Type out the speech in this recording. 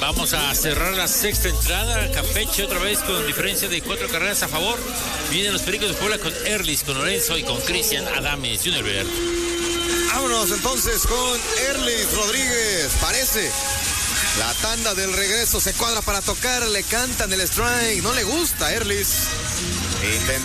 Vamos a cerrar la sexta entrada. Campeche otra vez con diferencia de 4 carreras a favor. Vienen los Pericos de Puebla con Erlis, con Lorenzo y con Cristian Adames Jr. Vámonos entonces con Erlis Rodríguez. Parece la tanda del regreso, se cuadra para tocar, le cantan el strike. No le gusta Erlis.